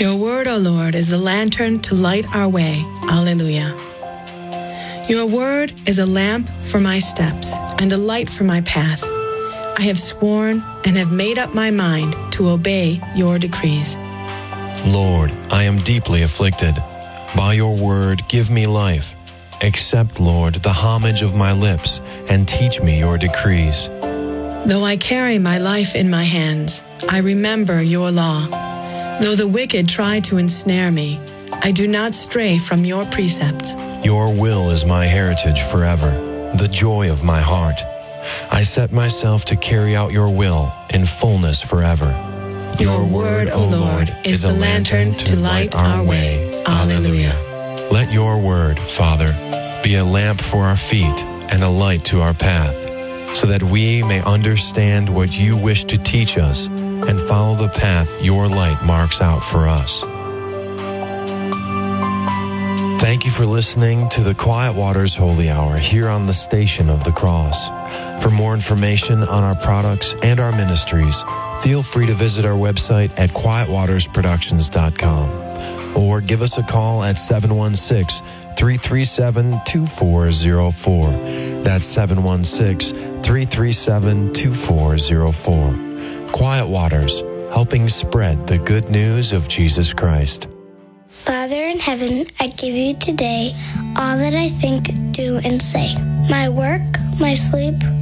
Your word, O Lord, is a lantern to light our way. Alleluia. Your word is a lamp for my steps and a light for my path. I have sworn and have made up my mind to obey your decrees. Lord, I am deeply afflicted. By your word, give me life. Accept, Lord, the homage of my lips and teach me your decrees. Though I carry my life in my hands, I remember your law. Though the wicked try to ensnare me, I do not stray from your precepts. Your will is my heritage forever, the joy of my heart. I set myself to carry out your will in fullness forever. Your word, O Lord, is the lantern to light our way. Alleluia. Let your word, Father, be a lamp for our feet and a light to our path, so that we may understand what you wish to teach us and follow the path your light marks out for us. Thank you for listening to the Quiet Waters Holy Hour here on the Station of the Cross. For more information on our products and our ministries, feel free to visit our website at quietwatersproductions.com or give us a call at 716-337-2404. That's 716-337-2404. Quiet Waters, helping spread the good news of Jesus Christ. Father in heaven, I give you today all that I think, do, and say. My work, my sleep,